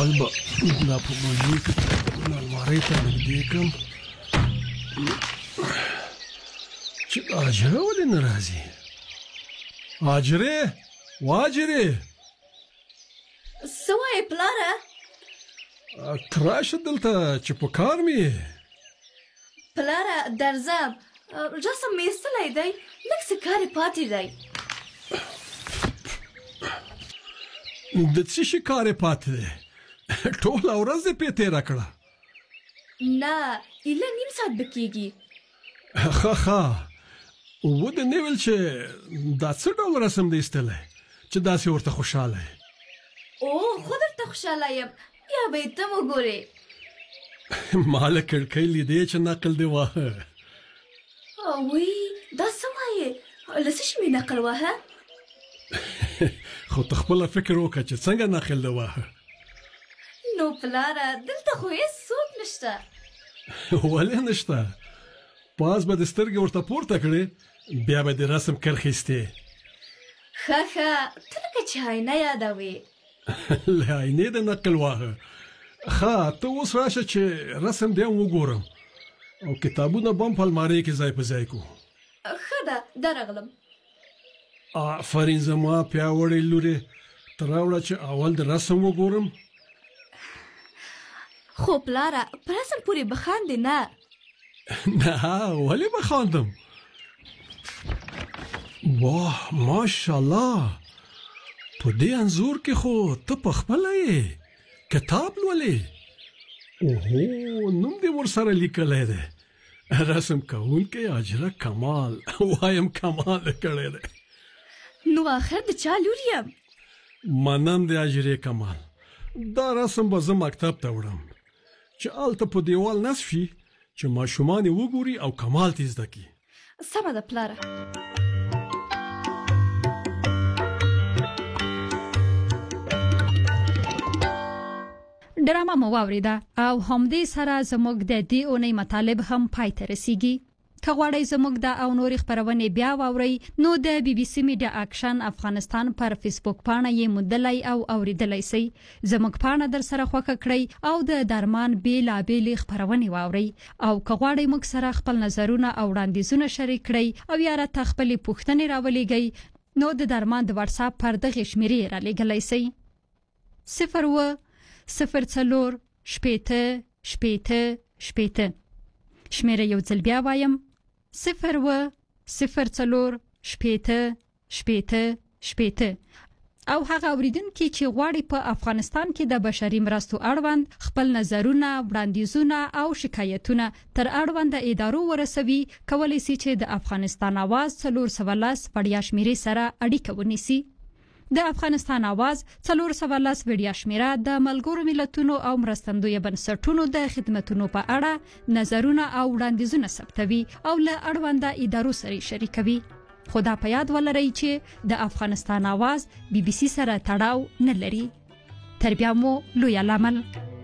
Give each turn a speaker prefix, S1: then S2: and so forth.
S1: اول به دا په مجموع کې المارۍ ته نږدې کړم چې هاجره ولې نه راځي. هاجرې واجرې
S2: څه وایې پلاره؟
S1: ته راشه دلته چې په کار مې یې.
S2: پلاره درځم، رسم مې ایستلی دی، لږ څه کار یې پاتې دی.
S1: د څه شي کار یې پاتې دی؟ ټوله ورځ یې پې تېره کړه.
S2: نه ایله نیم ساعت به کېږي.
S1: ښه ودې نه ویل چې دا څه ډول رسم دی ایستلی چې داسې ورته خوشحاله یې؟
S2: او خو درته خوشحاله یم، بیا به یې ته وګورې.
S1: ما له کړکۍ لیدې چې نقل دې واهه.
S2: وی دا څه وایې؟ له څه شي مې نقل واهه؟
S1: خو ته خپله فکر وکړه چې څنګه نقل دې واهه.
S2: نو پلاره دلته خو هېڅ څوک نشته.
S1: ولې نشته؟ پاس به دې سترګې ورته پورته کړې بیا به دې رسم کرخیستې.
S2: ښه ته لکه چې آینه یادوې.
S1: له آینې دې نقل واهه. ښه ته اوس راشه چې رسم دې هم وګورم او کتابونه به هم په المارۍ کې ځای په ځای کړو.
S2: ښه ده درغلم.
S1: آفرین زما پیاوړې لورې، ته راوړه چې اول د رسم وګورم.
S2: خو پلاره په رسم پورې به خاندې نه.
S1: نه ولې به خاندم؟ واه ماشاءالله، په دې انځور کې خو ته پخپله یې کتاب لولې. اوهو نوم دې ورسره لیکلی دی. رسم کوونکی هاجره کمال، وایم کمال کړی دی.
S2: نو آخر د چا لور یم؟
S1: منم د هاجرې کمال. دا رسم به زه مکتب ته وړم چې هلته په دیوال نصب شي چې ماشومان یې وګوري او کمال ترې زده کړي.
S2: سمه ده پلاره.
S3: ډرامه مو واوریده او همدې سره زموږ د دې اونۍ مطالب هم پای ته رسیږي. که غواړئ زموږ د او نورې خپرونې بیا واورئ نو د بي بي سي میډیا اکشن افغانستان پر فیسبوک پاڼه یې موندلی او اوریدلی سئ. زموږ پاڼه در سره خوښه کړئ او د درمان بېلابېلې خپرونې واورئ. او که غواړئ موږ سره خپل نظرونه او وړاندیزونه شریک کړئ او یا راته خپلې پوښتنې راولیږئ نو د درمان د واتساپ پر دغې شمیرې رالیږلی سئ 04 شپېته شپېته شپېته. شمیره یو ځل بیا وایم 04 شپېته شپېته شپېته. او هغه اوریدونکي چې غواړي په افغانستان کې د بشري مرستو اړوند خپل نظرونه، وړاندیزونه او شکایتونه تر اړونده ادارو ورسوي، کولی شي چې د افغانستان आवाज 414 وړیا شمیرې سره اړیکه ونیسي. د افغانستان आवाज 414 وړیا شمیره د ملګرو ملتونو او مرستندوی بنسټونو د خدماتو په اړه نظرونه او وړاندیزونه ثبتوي او له اړونده ادارو سره شریکوي. خدا په یاد ولرئ چې د افغانستان आवाज بي بي سي سره تړاو نه لري. تر بیا مو لوی لامل.